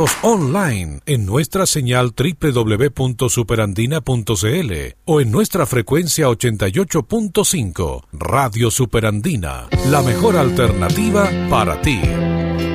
online en nuestra señal www.superandina.cl o en nuestra frecuencia 88.5. Radio Superandina, la mejor alternativa para ti.